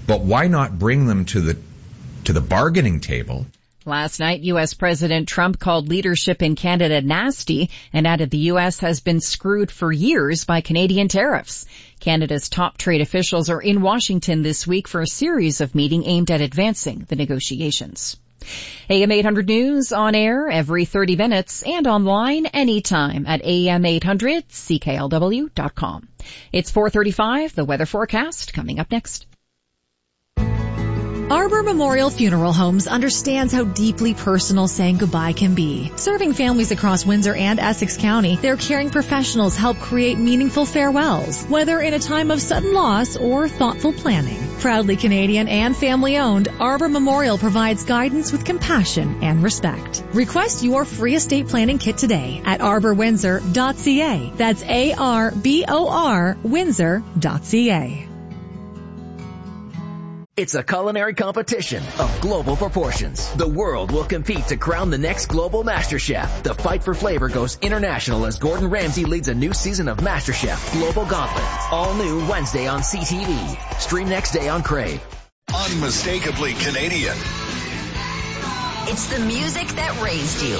but why not bring them to the bargaining table? Last night, U.S. President Trump called leadership in Canada nasty and added the U.S. has been screwed for years by Canadian tariffs. Canada's top trade officials are in Washington this week for a series of meetings aimed at advancing the negotiations. AM 800 News on air every 30 minutes and online anytime at am800CKLW.com. It's 4:35, the weather forecast coming up next. Arbor Memorial Funeral Homes understands how deeply personal saying goodbye can be. Serving families across Windsor and Essex County, their caring professionals help create meaningful farewells, whether in a time of sudden loss or thoughtful planning. Proudly Canadian and family-owned, Arbor Memorial provides guidance with compassion and respect. Request your free estate planning kit today at arborwindsor.ca. That's ARBOR Windsor.ca. It's a culinary competition of global proportions. The world will compete to crown the next global MasterChef. The fight for flavor goes international as Gordon Ramsay leads a new season of MasterChef Global Gauntlet. All new Wednesday on CTV. Stream next day on Crave. Unmistakably Canadian. It's the music that raised you.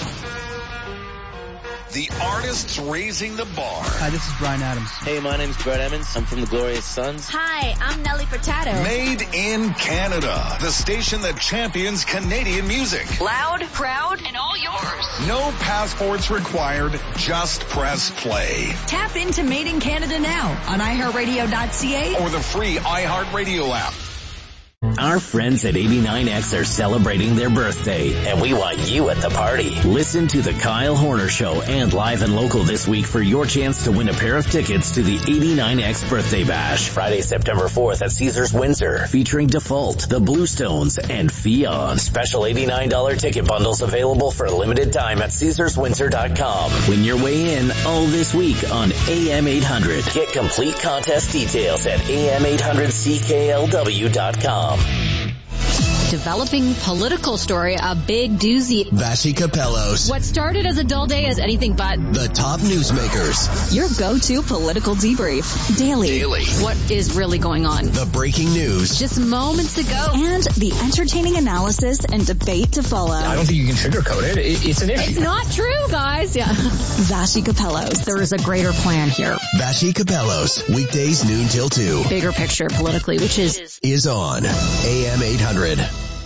The artists raising the bar. Hi, this is Bryan Adams. Hey, my name's Brett Emmons. I'm from the Glorious Sons. Hi, I'm Nelly Furtado. Made in Canada. The station that champions Canadian music. Loud, proud, and all yours. No passports required. Just press play. Tap into Made in Canada now on iHeartRadio.ca or the free iHeartRadio app. Our friends at 89X are celebrating their birthday, and we want you at the party. Listen to the Kyle Horner Show and Live and Local this week for your chance to win a pair of tickets to the 89X Birthday Bash, Friday, September 4th at Caesars Windsor, featuring Default, the Bluestones, and Fion. Special $89 ticket bundles available for a limited time at CaesarsWindsor.com. Win your way in all this week on AM 800. Get complete contest details at am800CKLW.com. Developing political story, a big doozy. Vassy Capellos. What started as a dull day is anything but. The top newsmakers. Your go-to political debrief. Daily. What is really going on? The breaking news. Just moments ago. And the entertaining analysis and debate to follow. I don't think you can sugarcoat it. It's an issue. It's not true, guys. Yeah. Vassy Capellos. There is a greater plan here. Vassy Capellos. Weekdays noon till 2. Bigger picture politically, which is on AM 800.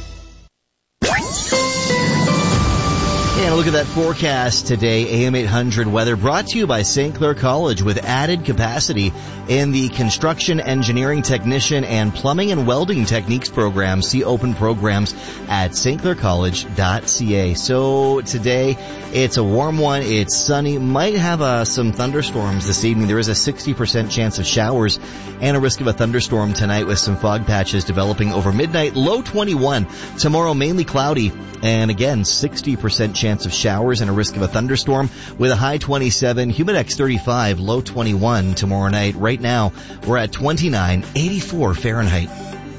And a look at that forecast today. AM 800 weather brought to you by St. Clair College with added capacity in the construction, engineering, technician, and plumbing and welding techniques programs. See open programs at stclaircollege.ca. So today, it's a warm one. It's sunny. Might have some thunderstorms this evening. There is a 60% chance of showers and a risk of a thunderstorm tonight with some fog patches developing over midnight. Low 21. Tomorrow, mainly cloudy. And again, 60% chance of showers and a risk of a thunderstorm with a high 27, Humidex 35, low 21 tomorrow night. Right now, we're at 29, 84 Fahrenheit.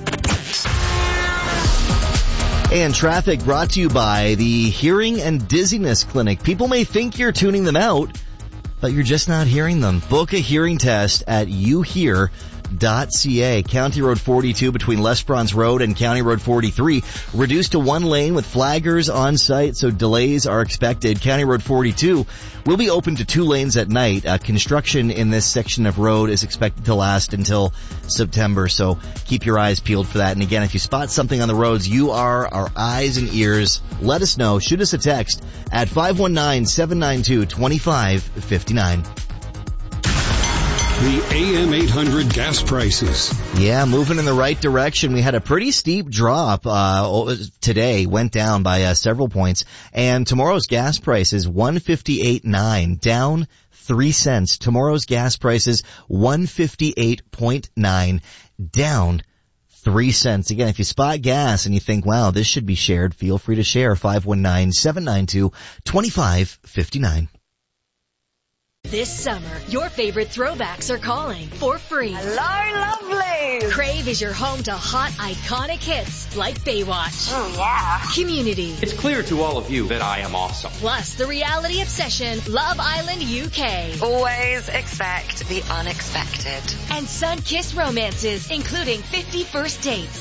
And traffic brought to you by the Hearing and Dizziness Clinic. People may think you're tuning them out, but you're just not hearing them. Book a hearing test at YouHear.ca. County Road 42 between Les Bronze Road and County Road 43 reduced to one lane with flaggers on site, so delays are expected. County Road 42 will be open to 2 lanes at night. Construction in this section of road is expected to last until September, so keep your eyes peeled for that. And again, if you spot something on the roads, you are our eyes and ears. Let us know. Shoot us a text at 519-792-2559. The AM 800 gas prices. Yeah, moving in the right direction. We had a pretty steep drop today, went down by several points. And tomorrow's gas price is $1.58.9, down 3 cents. Tomorrow's gas price is $1.58.9, down 3 cents. Again, if you spot gas and you think, wow, this should be shared, feel free to share. 519-792-2559. This summer, your favorite throwbacks are calling for free. Hello, lovely! Crave is your home to hot, iconic hits like Baywatch. Oh, yeah. Community. It's clear to all of you that I am awesome. Plus, the reality obsession, Love Island UK. Always expect the unexpected. And sun-kissed romances, including 50 First Dates.